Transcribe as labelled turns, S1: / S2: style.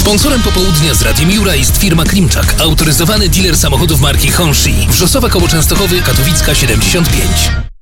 S1: Sponsorem popołudnia z Radiem Jura jest firma Klimczak, autoryzowany dealer samochodów marki Honshi. Wrzosowa koło Częstochowy, Katowicka 75.